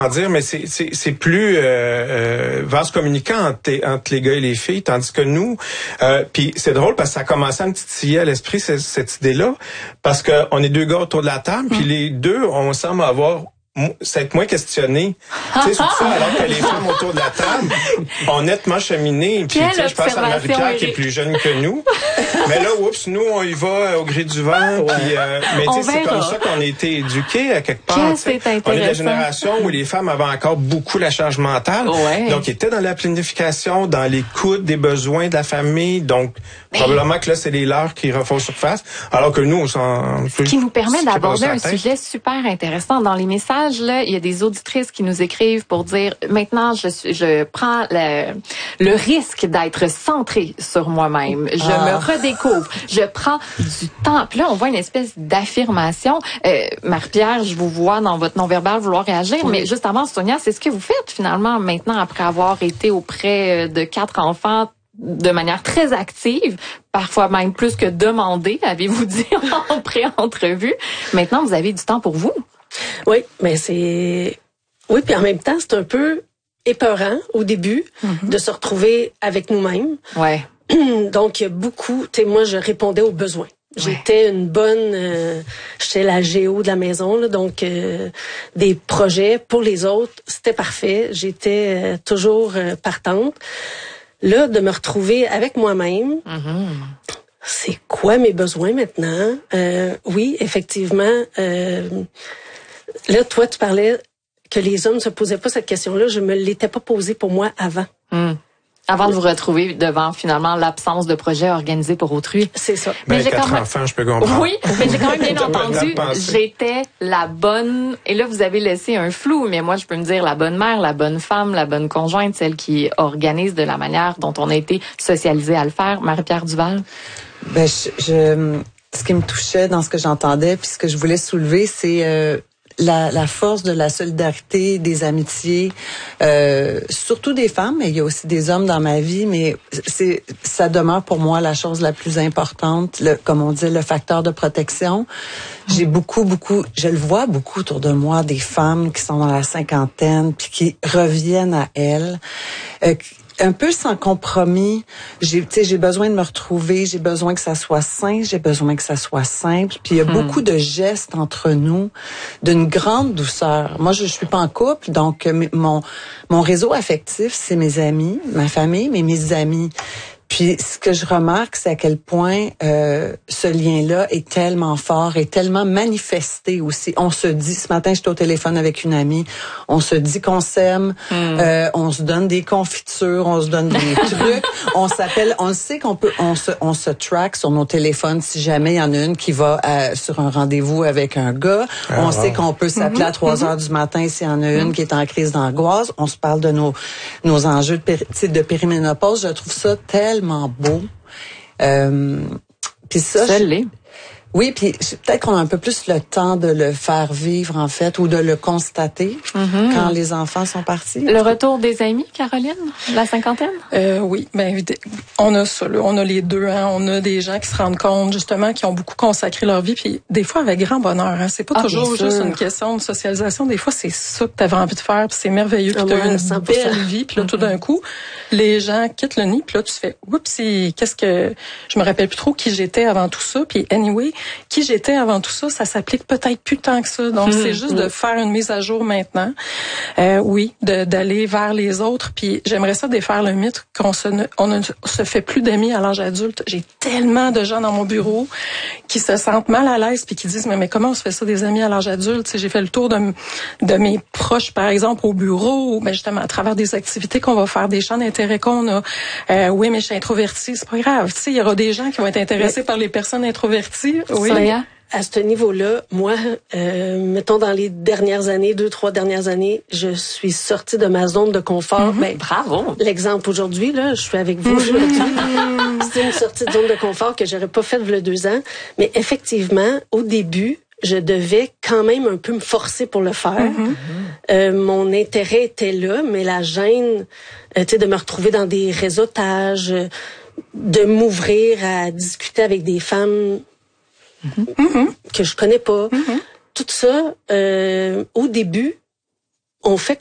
dire, mais c'est plus vase communicant entre les gars et les filles, tandis que nous, puis c'est drôle parce que ça a commencé à me titiller à l'esprit cette idée-là, parce que on est deux gars autour de la table, puis les deux, on semble avoir s'être moins questionné. Tu sais, c'est ça, alors que les femmes autour de la table ont nettement cheminé. Puis, tu sais, je pense à Marie-Pierre qui est plus jeune que nous. Mais là, oups, nous, on y va au gré du vent. Puis, mais tu sais, c'est comme ça qu'on a été éduqués à quelque part. On est de la génération où les femmes avaient encore beaucoup la charge mentale. Ouais. Donc, ils étaient dans la planification, dans l'écoute des besoins de la famille. Donc, probablement que là, c'est les leurs qui refont surface. Alors que nous, on s'en... Ce qui nous permet d'aborder un sujet super intéressant dans les messages. Là, il y a des auditrices qui nous écrivent pour dire maintenant je prends le risque d'être centrée sur moi-même. Je me redécouvre. Je prends du temps. Puis là, on voit une espèce d'affirmation. Marie-Pierre, je vous vois dans votre non-verbal vouloir réagir, mais juste avant, Sonia, c'est ce que vous faites finalement maintenant après avoir été auprès de 4 enfants de manière très active, parfois même plus que demandée, avez-vous dit en pré-entrevue. Maintenant, vous avez du temps pour vous. Oui, mais oui, puis en même temps, c'est un peu épeurant au début de se retrouver avec nous-mêmes. Ouais. Donc, il y a beaucoup, tu sais, moi, je répondais aux besoins. J'étais une bonne, j'étais la géo de la maison, là, donc des projets pour les autres, c'était parfait. J'étais toujours partante. Là, de me retrouver avec moi-même, c'est quoi mes besoins maintenant? Oui, effectivement. Là, toi, tu parlais que les hommes ne se posaient pas cette question-là. Je me l'étais pas posée pour moi avant. Avant de vous retrouver devant, finalement, l'absence de projet organisé pour autrui. C'est ça. Mais j'ai 4 enfants, je peux comprendre. Oui, mais j'ai quand même bien entendu, j'étais la bonne... Et là, vous avez laissé un flou, mais moi, je peux me dire la bonne mère, la bonne femme, la bonne conjointe, celle qui organise de la manière dont on a été socialisé à le faire. Marie-Pierre Duval? Ben, ce qui me touchait dans ce que j'entendais, puis ce que je voulais soulever, c'est... la force de la solidarité, des amitiés, surtout des femmes, mais il y a aussi des hommes dans ma vie, mais ça demeure pour moi la chose la plus importante, comme on dit, le facteur de protection. J'ai beaucoup, je le vois beaucoup autour de moi, des femmes qui sont dans la cinquantaine, puis qui reviennent à elles, un peu sans compromis. J'ai besoin de me retrouver, j'ai besoin que ça soit sain, j'ai besoin que ça soit simple. Puis il y a beaucoup de gestes entre nous, d'une grande douceur. Moi, je suis pas en couple, donc mon réseau affectif, c'est mes amis, ma famille, mais mes amis. Puis ce que je remarque, c'est à quel point ce lien-là est tellement fort et tellement manifesté aussi. On se dit, ce matin, j'étais au téléphone avec une amie, on se dit qu'on s'aime, on se donne des confitures, on se donne des trucs, on s'appelle, on sait qu'on peut, on se track sur nos téléphones si jamais il y en a une qui va sur un rendez-vous avec un gars. On sait qu'on peut s'appeler à 3 heures du matin s'il y en a une qui est en crise d'angoisse. On se parle de nos enjeux de périménopause. Je trouve ça tellement beau. Puis ça, oui, puis peut-être qu'on a un peu plus le temps de le faire vivre, en fait, ou de le constater quand les enfants sont partis. Le retour des amis, Caroline, la cinquantaine? Oui, ben on a ça, là. On a les deux, hein. On a des gens qui se rendent compte, justement, qui ont beaucoup consacré leur vie, puis des fois avec grand bonheur, hein. C'est pas toujours juste une question de socialisation. Des fois, c'est ça que t'avais envie de faire, puis c'est merveilleux, puis t'as eu une 100%. Belle vie, puis là, tout d'un coup, les gens quittent le nid, puis là, tu fais, oups, qu'est-ce que... Je me rappelle plus trop qui j'étais avant tout ça, puis anyway... Qui j'étais avant tout ça, ça s'applique peut-être plus tant que ça. Donc, c'est juste de faire une mise à jour maintenant. Oui, d'aller vers les autres. Puis, j'aimerais ça défaire le mythe qu'on ne se fait plus d'amis à l'âge adulte. J'ai tellement de gens dans mon bureau qui se sentent mal à l'aise puis qui disent, mais comment on se fait ça des amis à l'âge adulte? T'sais, j'ai fait le tour de mes proches, par exemple, au bureau, ben justement, à travers des activités qu'on va faire, des champs d'intérêt qu'on a. Oui, mais je suis introvertie, c'est pas grave. Il y aura des gens qui vont être intéressés par les personnes introverties. Oui. À ce niveau-là, moi, mettons dans les dernières années, 2-3 dernières années, je suis sortie de ma zone de confort. Ben, bravo! L'exemple aujourd'hui, là, je suis avec vous. C'est une sortie de zone de confort que j'aurais pas faite il y a 2 ans. Mais effectivement, au début, je devais quand même un peu me forcer pour le faire. Mon intérêt était là, mais la gêne, de me retrouver dans des réseautages, de m'ouvrir à discuter avec des femmes que je connais pas. Tout ça, au début, on fait